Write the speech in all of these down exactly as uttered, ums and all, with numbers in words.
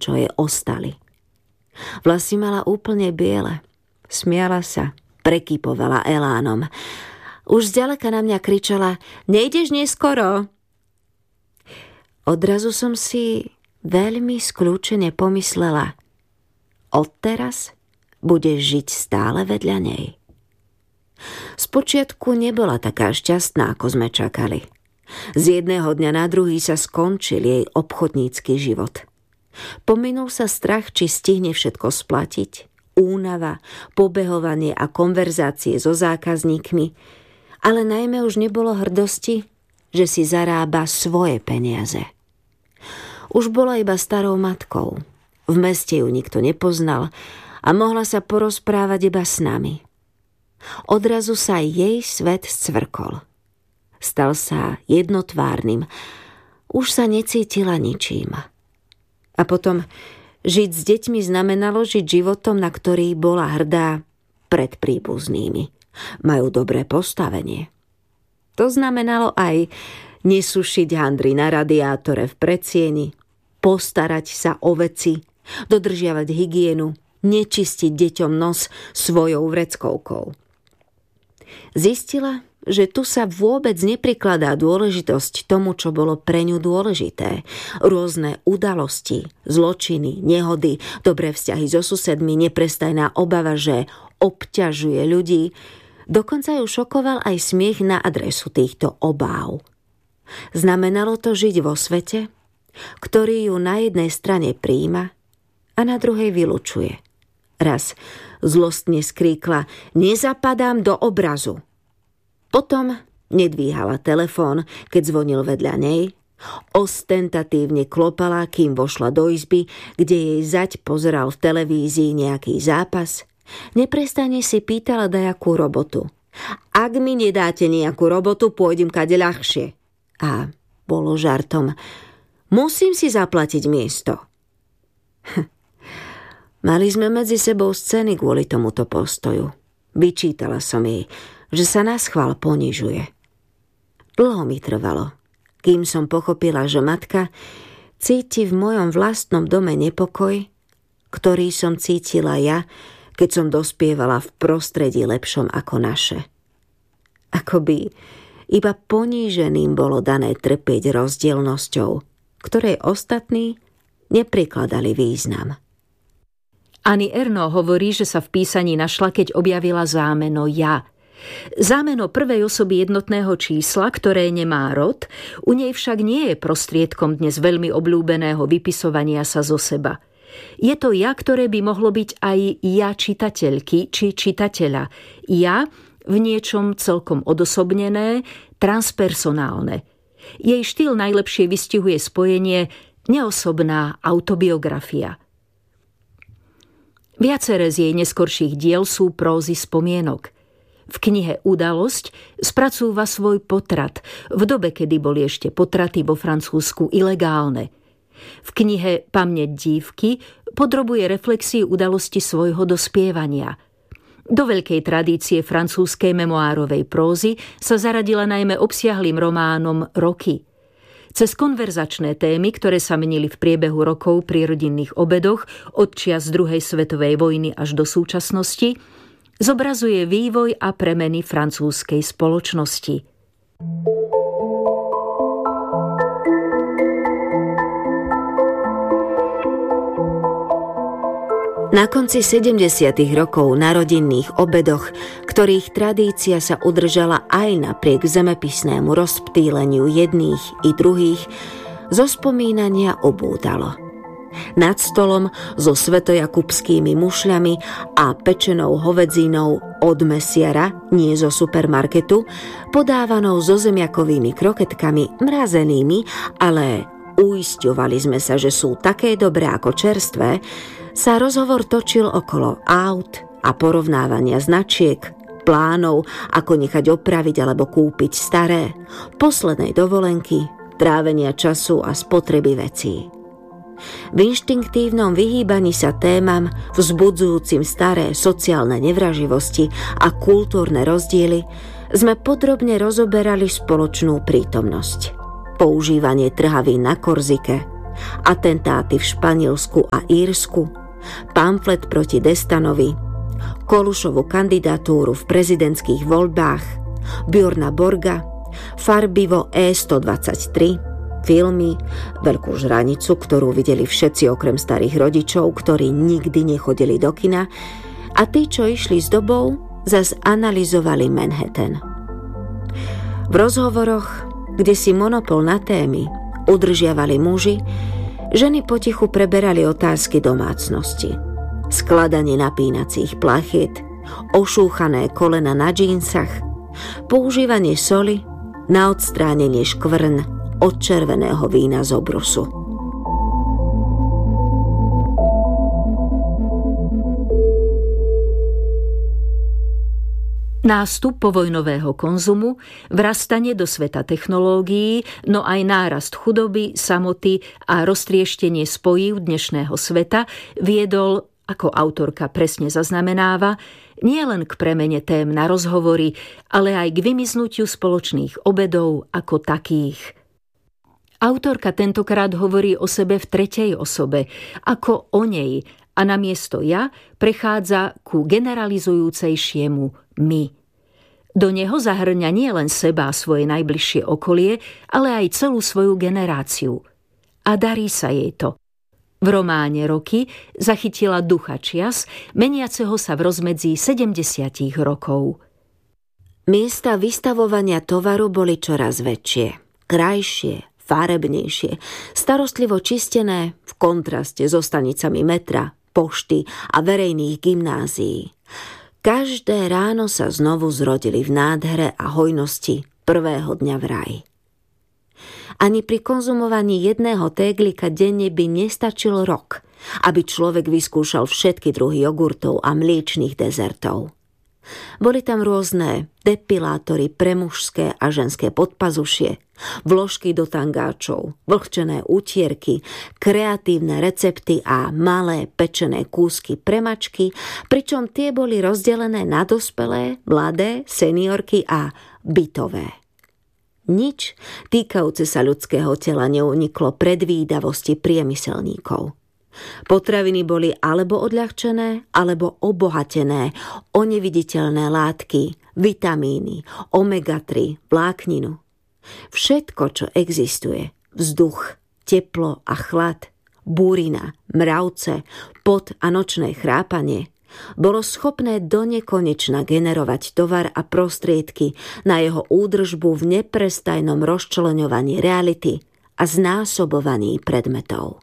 čo jej ostali. Vlasy mala úplne biele. Smiala sa, prekypovala elánom. Už zďaleka na mňa kričala: "Nejdeš neskoro?" Odrazu som si veľmi skľúčene pomyslela: odteraz budeš žiť stále vedľa nej. Spočiatku nebola taká šťastná, ako sme čakali. Z jedného dňa na druhý sa skončil jej obchodnícky život. Pominul sa strach, či stihne všetko splatiť, únava, pobehovanie a konverzácie so zákazníkmi, ale najmä už nebolo hrdosti, že si zarába svoje peniaze. Už bola iba starou matkou. V meste ju nikto nepoznal a mohla sa porozprávať iba s nami. Odrazu sa jej svet scvrkol. Stal sa jednotvárnym. Už sa necítila ničím. A potom žiť s deťmi znamenalo žiť životom, na ktorý bola hrdá pred príbuznými. Majú dobré postavenie. To znamenalo aj nesušiť handry na radiátore v predsieni, postarať sa o veci, dodržiavať hygienu, nečistiť deťom nos svojou vreckovkou. Zistila, že tu sa vôbec neprikladá dôležitosť tomu, čo bolo pre ňu dôležité. Rôzne udalosti, zločiny, nehody, dobré vzťahy so susedmi, neprestajná obava, že obťažuje ľudí. Dokonca ju šokoval aj smiech na adresu týchto obáv. Znamenalo to žiť vo svete, ktorý ju na jednej strane prijíma a na druhej vylučuje. Raz zlostne skríkla: "Nezapadám do obrazu." Potom nedvíhala telefón, keď zvonil vedľa nej, ostentatívne klopala, kým vošla do izby, kde jej zať pozeral v televízii nejaký zápas. Neprestane si pýtala dajakú robotu. "Ak mi nedáte nejakú robotu, pôjdem kade ľahšie." A bolo žartom: "Musím si zaplatiť miesto." Mali sme medzi sebou scény kvôli tomuto postoju. Vyčítala som jej, že sa naschvál ponižuje. Dlho mi trvalo, kým som pochopila, že matka cíti v mojom vlastnom dome nepokoj, ktorý som cítila ja, keď som dospievala v prostredí lepšom ako naše. Akoby iba poníženým bolo dané trpieť rozdielnosťou, ktorej ostatní neprikladali význam. Annie Ernaux hovorí, že sa v písaní našla, keď objavila zámeno ja. Zámeno prvej osoby jednotného čísla, ktoré nemá rod, u nej však nie je prostriedkom dnes veľmi obľúbeného vypisovania sa zo seba. Je to ja, ktoré by mohlo byť aj ja čitateľky či čitateľa. Ja v niečom celkom odosobnené, transpersonálne. Jej štýl najlepšie vystihuje spojenie neosobná autobiografia. Viaceré z jej neskorších diel sú prózy spomienok. V knihe Udalosť spracúva svoj potrat v dobe, kedy boli ešte potraty vo Francúzsku ilegálne. V knihe Pamäť dívky podrobuje reflexii udalosti svojho dospievania. Do veľkej tradície francúzskej memoárovej prózy sa zaradila najmä obsiahlým románom Roky. Cez konverzačné témy, ktoré sa menili v priebehu rokov pri rodinných obedoch od čias druhej svetovej vojny až do súčasnosti, zobrazuje vývoj a premeny francúzskej spoločnosti. Na konci sedemdesiatych rokov na rodinných obedoch, ktorých tradícia sa udržala aj napriek zemepisnému rozptýleniu jedných i druhých, zo spomínania obúdalo. Nad stolom so svetojakubskými mušľami a pečenou hovedzínou od mesiara, nie zo supermarketu, podávanou so zemiakovými kroketkami, mrazenými, ale uisťovali sme sa, že sú také dobré ako čerstvé, sa rozhovor točil okolo aut a porovnávania značiek, plánov, ako nechať opraviť alebo kúpiť staré, poslednej dovolenky, trávenia času a spotreby vecí. V inštinktívnom vyhýbaní sa témam, vzbudzujúcim staré sociálne nevraživosti a kultúrne rozdiely, sme podrobne rozoberali spoločnú prítomnosť. Používanie trhavín na Korzike, atentáty v Španielsku a Írsku, pamflet proti Destanovi, Kolušovu kandidatúru v prezidentských voľbách, Bjorna Borga, farbivo é stodvadsaťtri, filmy, Veľkú žranicu, ktorú videli všetci okrem starých rodičov, ktorí nikdy nechodili do kina, a tí, čo išli s dobou, zas analyzovali Manhattan. V rozhovoroch, kde si monopol na témy udržiavali muži, ženy potichu preberali otázky domácnosti. Skladanie napínacích plachiet, ošúchané kolena na džínsach, používanie soli na odstránenie škvrn od červeného vína z obrusu. Nástup povojnového konzumu, vrastanie do sveta technológií, no aj nárast chudoby, samoty a roztrieštenie spojív dnešného sveta viedol, ako autorka presne zaznamenáva, nielen k premene tém na rozhovory, ale aj k vymiznutiu spoločných obedov ako takých. Autorka tentokrát hovorí o sebe v tretej osobe, ako o nej, a namiesto ja prechádza ku generalizujúcejšiemu my. Do neho zahrňa nielen seba a svoje najbližšie okolie, ale aj celú svoju generáciu. A darí sa jej to. V románe Roky zachytila ducha čias, meniaceho sa v rozmedzí sedemdesiatich rokov. Miesta vystavovania tovaru boli čoraz väčšie, krajšie, farebnejšie, starostlivo čistené v kontraste so stanicami metra, pošty a verejných gymnázií. Každé ráno sa znovu zrodili v nádhere a hojnosti prvého dňa v raji. Ani pri konzumovaní jedného téglika denne by nestačil rok, aby človek vyskúšal všetky druhy jogurtov a mliečnych dezertov. Boli tam rôzne depilátory pre mužské a ženské podpazušie, vložky do tangáčov, vlhčené útierky, kreatívne recepty a malé pečené kúsky pre mačky, pričom tie boli rozdelené na dospelé, mladé, seniorky a bytové. Nič týkajúce sa ľudského tela neuniklo predvídavosti priemyselníkov. Potraviny boli alebo odľahčené, alebo obohatené o neviditeľné látky, vitamíny, omega tri, vlákninu. Všetko, čo existuje, vzduch, teplo a chlad, búrina, mravce, pot a nočné chrápanie, bolo schopné donekonečna generovať tovar a prostriedky na jeho údržbu v neprestajnom rozčleňovaní reality a znásobovaní predmetov.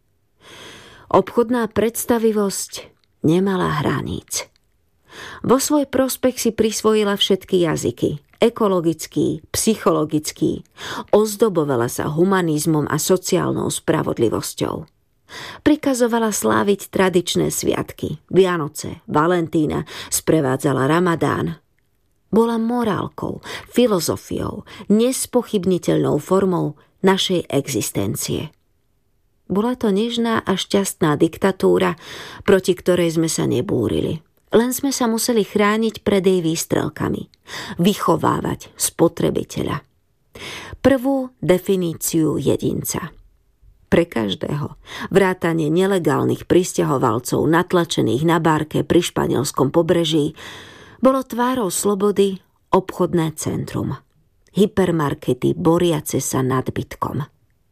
Obchodná predstavivosť nemala hraníc. Vo svoj prospech si prisvojila všetky jazyky, ekologický, psychologický, ozdobovala sa humanizmom a sociálnou spravodlivosťou. Prikazovala sláviť tradičné sviatky, Vianoce, Valentína, sprevádzala Ramadán. Bola morálkou, filozofiou, nespochybniteľnou formou našej existencie. Bola to nežná a šťastná diktatúra, proti ktorej sme sa nebúrili. Len sme sa museli chrániť pred jej výstrelkami, vychovávať spotrebiteľa. Prvú definíciu jedinca. Pre každého, vrátane nelegálnych prisťahovalcov natlačených na bárke pri španielskom pobreží, bolo tvárou slobody obchodné centrum. Hypermarkety boriace sa nadbytkom.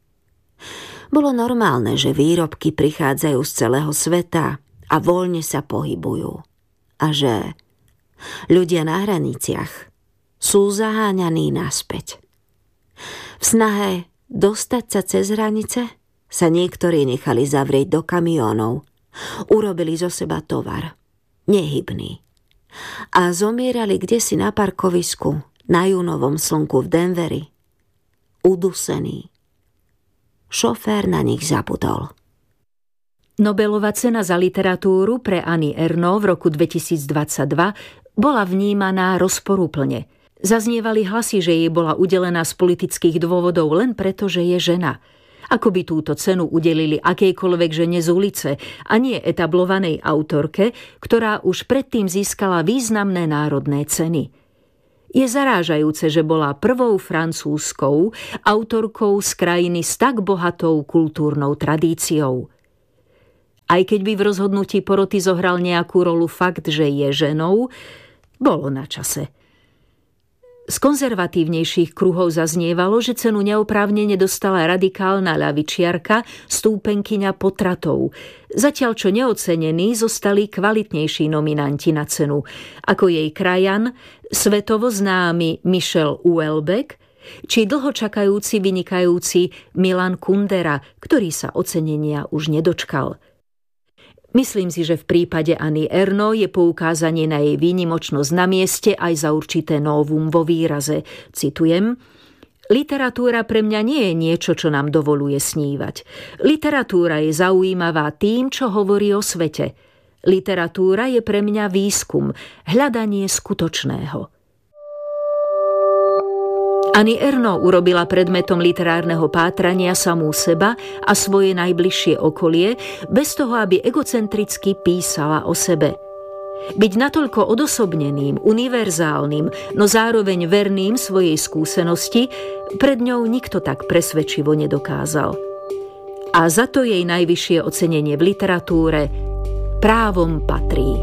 Bolo normálne, že výrobky prichádzajú z celého sveta a voľne sa pohybujú. A že ľudia na hraniciach sú zaháňaní naspäť. V snahe dostať sa cez hranice sa niektorí nechali zavrieť do kamiónov, urobili zo seba tovar, nehybný, a zomierali kdesi na parkovisku na júnovom slnku v Denveri, udusení. Šofér na nich zabudol. Nobelová cena za literatúru pre Annie Ernaux v roku dvetisícdvadsaťdva bola vnímaná rozporúplne. Zaznievali hlasy, že jej bola udelená z politických dôvodov len preto, že je žena. Ako by túto cenu udelili akejkoľvek žene z ulice a nie etablovanej autorke, ktorá už predtým získala významné národné ceny. Je zarážajúce, že bola prvou francúzskou autorkou z krajiny s tak bohatou kultúrnou tradíciou. Aj keď by v rozhodnutí poroty zohral nejakú rolu fakt, že je ženou, bolo na čase. Z konzervatívnejších kruhov zaznievalo, že cenu neoprávnene dostala radikálna ľavičiarka, stúpenkyňa potratov, zatiaľ čo neocenení zostali kvalitnejší nominanti na cenu, ako jej krajan, svetovo známy Michel Houellebecq, či dlho čakajúci vynikajúci Milan Kundera, ktorý sa ocenenia už nedočkal. Myslím si, že v prípade Anny Ernaux je poukázanie na jej výnimočnosť na mieste aj za určité novum vo výraze. Citujem: Literatúra pre mňa nie je niečo, čo nám dovoluje snívať. Literatúra je zaujímavá tým, čo hovorí o svete. Literatúra je pre mňa výskum, hľadanie skutočného. Anny Ernaux urobila predmetom literárneho pátrania samú seba a svoje najbližšie okolie, bez toho, aby egocentricky písala o sebe. Byť natoľko odosobneným, univerzálnym, no zároveň verným svojej skúsenosti, pred ňou nikto tak presvedčivo nedokázal. A za to jej najvyššie ocenenie v literatúre právom patrí.